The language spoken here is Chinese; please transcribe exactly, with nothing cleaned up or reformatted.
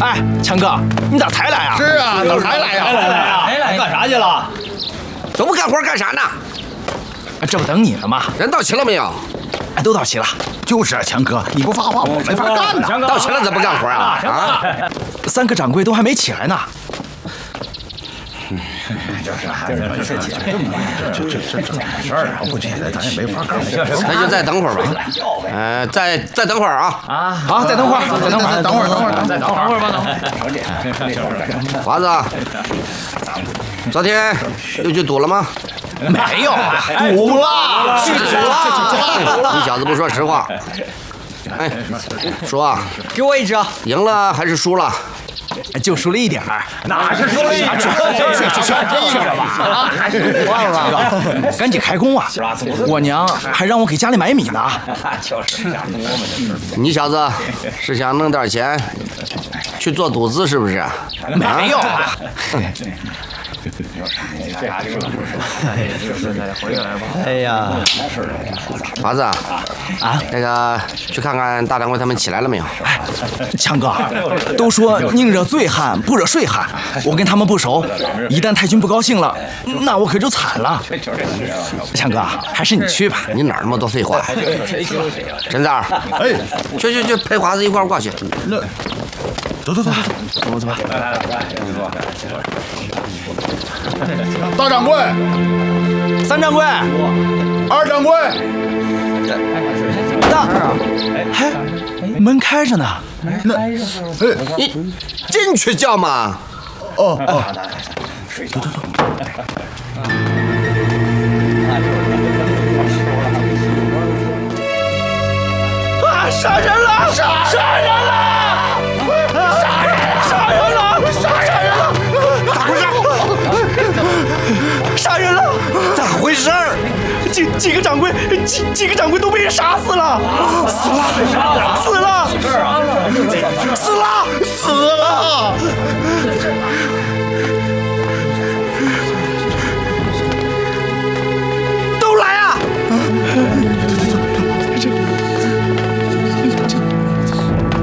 哎，强哥，你咋才来啊？ 是啊，咋才来呀？ 才来呀？才来干啥去了？ 都不干活干啥呢？ 这不等你呢吗？ 人到齐了没有？ 哎，都到齐了。 就是啊，强哥，你不发话，我没法干呐。 到齐了怎么不干活啊？啊！ 三个掌柜都还没起来呢。 就是啊，这这这这这事儿啊，不起来咱也没法干。 那就再等会儿吧。呃，再再等会儿啊！ 啊，好，再等会儿，再等会儿， 等会儿，等会儿， 再等会儿吧，等会儿。 华子，昨天又去赌了吗？ 没有， 赌了， 去赌了！你小子不说实话。哎，说啊， 给我一只， 赢了还是输了？ 就输了一点儿。 哪是输了一点？ 去去去去去吧！啊，忘了，赶紧开工啊！我娘还让我给家里买米呢。 就是， 你小子是想弄点钱去做赌资是不是？ 没有啊。 哎呀， 华子啊，那个去看看大掌柜他们起来了没有？ 哎，强哥，都说宁惹醉汉不惹睡汉，我跟他们不熟，一旦太君不高兴了，那我可就惨了。强哥，还是你去吧。 你哪儿那么多废话？陈三儿， 哎， 去去去，陪华子一块儿过去。 那，走走走走吧走吧。 大掌柜， 三掌柜， 二掌柜， 大，哎，门开着呢。 那，哎， 你进去叫嘛。 哦哦， 走走走。啊！杀人了！杀杀人了！杀人！杀人了！杀人了！ 咋回事？ 杀人了！ 咋回事？ 几几个掌柜，几几个掌柜都被人杀死了！死了！死了！死了！死了！